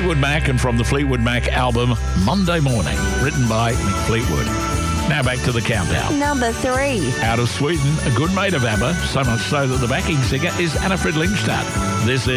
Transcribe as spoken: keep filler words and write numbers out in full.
Fleetwood Mac, and from the Fleetwood Mac album Monday Morning, written by Mick Fleetwood. Now back to the countdown. Number three. Out of Sweden, a good mate of ABBA, so much so that the backing singer is Anna Fridlingstad. This is